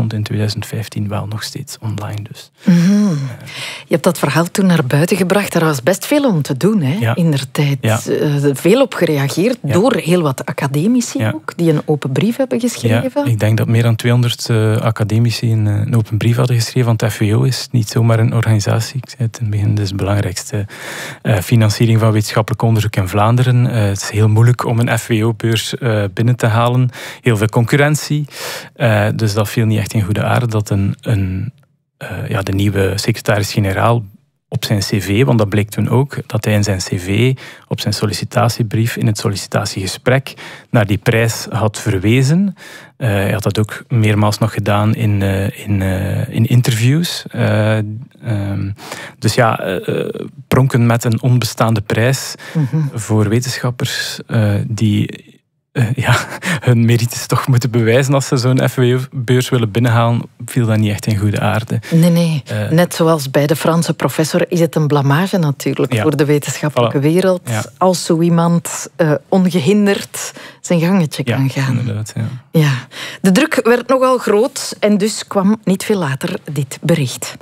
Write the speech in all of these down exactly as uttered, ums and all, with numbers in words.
stond in twintig vijftien wel nog steeds online. Dus. Mm-hmm. Uh, Je hebt dat verhaal toen naar buiten gebracht. Er was best veel om te doen, hè, ja. indertijd. Ja. Uh, veel op gereageerd ja. door heel wat academici ja. ook, die een open brief hebben geschreven. Ja, ik denk dat meer dan tweehonderd uh, academici een, een open brief hadden geschreven. Want F W O is niet zomaar een organisatie. Ik zei het in het begin, het is de belangrijkste uh, financiering van wetenschappelijk onderzoek in Vlaanderen. Uh, het is heel moeilijk om een F W O-beurs uh, binnen te halen. Heel veel concurrentie. Uh, dus dat viel niet echt in goede aarde dat een, een, uh, ja, de nieuwe secretaris-generaal op zijn cv, want dat bleek toen ook, dat hij in zijn cv, op zijn sollicitatiebrief, in het sollicitatiegesprek, naar die prijs had verwezen. Uh, hij had dat ook meermaals nog gedaan in, uh, in, uh, in interviews. Uh, um, dus ja, uh, pronken met een onbestaande prijs mm-hmm. voor wetenschappers uh, die Uh, ja, hun merites toch moeten bewijzen als ze zo'n F W O-beurs willen binnenhalen, viel dat niet echt in goede aarde. Nee, nee. Uh, Net zoals bij de Franse professor is het een blamage natuurlijk ja. voor de wetenschappelijke voilà. wereld. Ja. Als zo iemand uh, ongehinderd zijn gangetje ja, kan gaan. Inderdaad, ja. Ja. De druk werd nogal groot en dus kwam niet veel later dit bericht.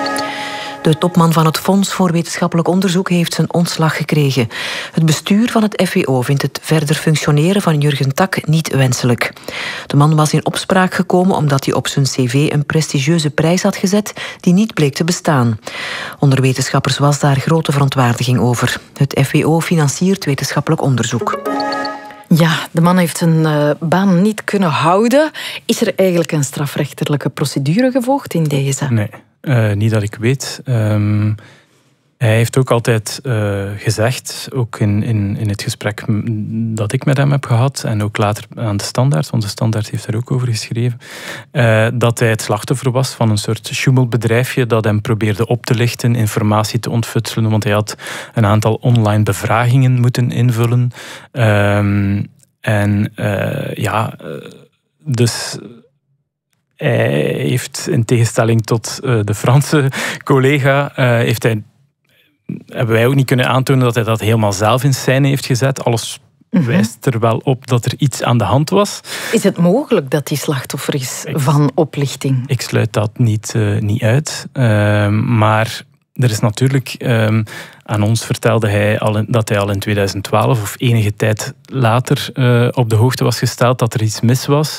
De topman van het Fonds voor Wetenschappelijk Onderzoek heeft zijn ontslag gekregen. Het bestuur van het F W O vindt het verder functioneren van Jurgen Tak niet wenselijk. De man was in opspraak gekomen omdat hij op zijn cv een prestigieuze prijs had gezet die niet bleek te bestaan. Onder wetenschappers was daar grote verontwaardiging over. Het F W O financiert wetenschappelijk onderzoek. Ja, de man heeft zijn uh, baan niet kunnen houden. Is er eigenlijk een strafrechtelijke procedure gevolgd in deze? Nee. Uh, niet dat ik weet. Um, hij heeft ook altijd uh, gezegd, ook in, in, in het gesprek dat ik met hem heb gehad, en ook later aan de Standaard, want de Standaard heeft daar ook over geschreven, uh, dat hij het slachtoffer was van een soort sjoemelbedrijfje dat hem probeerde op te lichten, informatie te ontfutselen, want hij had een aantal online bevragingen moeten invullen. Um, en uh, ja, uh, dus... Hij heeft, in tegenstelling tot uh, de Franse collega, uh, heeft hij, hebben wij ook niet kunnen aantonen dat hij dat helemaal zelf in scène heeft gezet. Alles mm-hmm. wijst er wel op dat er iets aan de hand was. Is het mogelijk dat hij slachtoffer is ik, van oplichting? Ik sluit dat niet, uh, niet uit. Uh, maar er is natuurlijk... Um, aan ons vertelde hij al in, dat hij al in twintig twaalf of enige tijd later uh, op de hoogte was gesteld dat er iets mis was.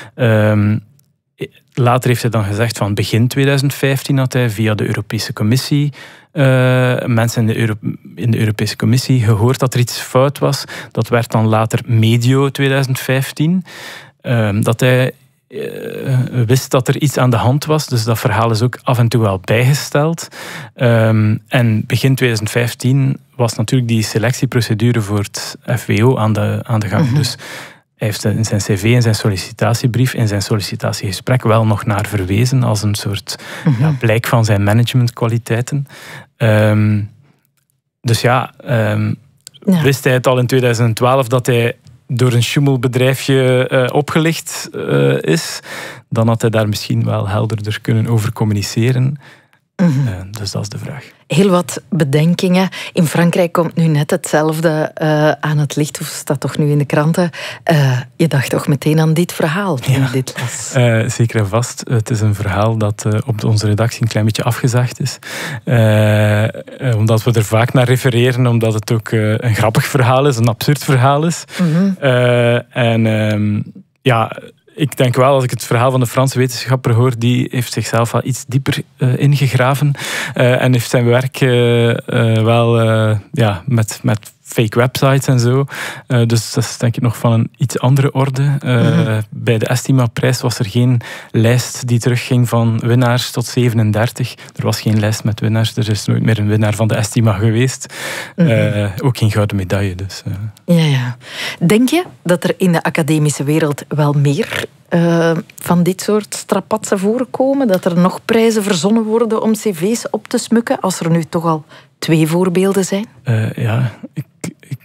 Um, Later heeft hij dan gezegd van begin twintig vijftien had hij via de Europese Commissie, uh, mensen in de, Euro- in de Europese Commissie gehoord dat er iets fout was. Dat werd dan later medio twintig vijftien. Uh, dat hij uh, wist dat er iets aan de hand was. Dus dat verhaal is ook af en toe wel bijgesteld. Um, en begin twintig vijftien was natuurlijk die selectieprocedure voor het F W O aan de, aan de gang. Mm-hmm. Dus hij heeft in zijn cv, in zijn sollicitatiebrief, in zijn sollicitatiegesprek wel nog naar verwezen als een soort mm-hmm. ja, blijk van zijn managementkwaliteiten. Um, dus ja, um, ja, wist hij het al in twintig twaalf dat hij door een sjoemelbedrijfje uh, opgelicht uh, is, dan had hij daar misschien wel helderder kunnen over communiceren. Mm-hmm. Uh, dus dat is de vraag. Heel wat bedenkingen. In Frankrijk komt nu net hetzelfde uh, aan het licht, of staat toch nu in de kranten. Uh, je dacht toch meteen aan dit verhaal toen ja, je dit las? Uh, zeker en vast. Het is een verhaal dat uh, op onze redactie een klein beetje afgezaagd is. Uh, uh, omdat we er vaak naar refereren, omdat het ook uh, een grappig verhaal is, een absurd verhaal is. Mm-hmm. Uh, en uh, ja... Ik denk wel, als ik het verhaal van de Franse wetenschapper hoor, die heeft zichzelf wel iets dieper uh, ingegraven uh, en heeft zijn werk uh, uh, wel uh, ja, met, met fake websites en zo. Uh, dus dat is denk ik nog van een iets andere orde. Uh, mm-hmm. Bij de Estima-prijs was er geen lijst die terugging van winnaars tot zevenendertig. Er was geen lijst met winnaars. Er is nooit meer een winnaar van de Estima geweest. Mm-hmm. Uh, ook geen gouden medaille. Dus, uh. ja, ja. Denk je dat er in de academische wereld wel meer uh, van dit soort strapatsen voorkomen? Dat er nog prijzen verzonnen worden om cv's op te smukken, als er nu toch al twee voorbeelden zijn? Uh, ja, ik, ik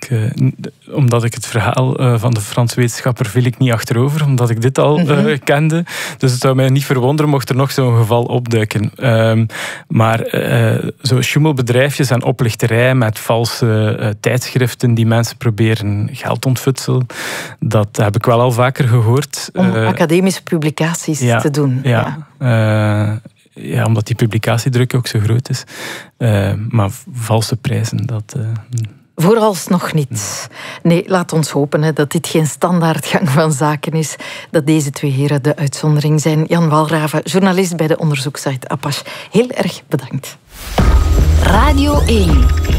ik, uh, omdat ik het verhaal uh, van de Franse wetenschapper viel ik niet achterover, omdat ik dit al uh, mm-hmm. kende. Dus het zou mij niet verwonderen mocht er nog zo'n geval opduiken. Um, maar uh, zo schummelbedrijfjes en oplichterij met valse uh, tijdschriften die mensen proberen geld ontfutselen, dat heb ik wel al vaker gehoord. Om uh, academische publicaties ja, te doen. Ja, ja. Uh, ja, omdat die publicatiedruk ook zo groot is. Uh, maar valse prijzen, dat... Uh, Vooralsnog niet. Nee, laat ons hopen hè, dat dit geen standaardgang van zaken is. Dat deze twee heren de uitzondering zijn. Jan Walraven, journalist bij de onderzoekssite Apache. Heel erg bedankt. Radio één.